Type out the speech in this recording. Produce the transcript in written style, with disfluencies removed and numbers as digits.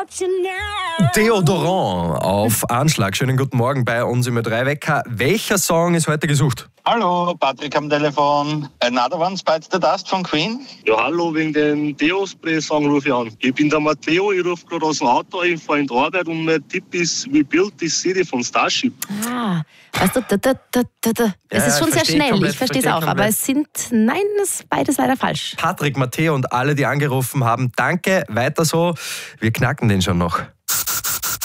Deodorant auf Anschlag. Schönen guten Morgen bei uns im Ö3 Wecker. Welcher Song ist heute gesucht? Hallo, Patrick am Telefon. Another One Bites the Dust von Queen. Ja, hallo, wegen den Deo-Spray-Song rufe ich an. Ich bin der Matteo, ich rufe gerade aus dem Auto, ich fahre in die Arbeit und mein Tipp ist We Built This City von Starship. Weißt du, es ist schon sehr schnell, ich verstehe es auch, aber es ist beides leider falsch. Patrick, Matteo und alle, die angerufen haben, danke, weiter so. Wir knacken den schon noch.